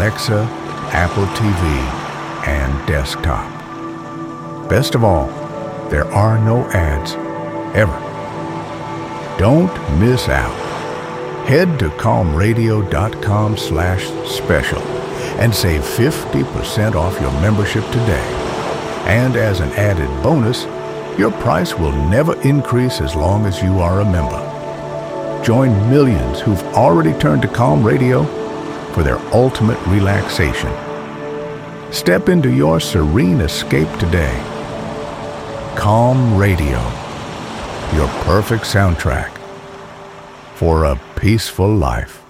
Alexa, Apple TV, and desktop. Best of all, there are no ads, ever. Don't miss out. Head to calmradio.com/special and save 50% off your membership today. And as an added bonus, your price will never increase as long as you are a member. Join millions who've already turned to Calm Radio for their ultimate relaxation. Step into your serene escape today. Calm Radio, your perfect soundtrack for a peaceful life.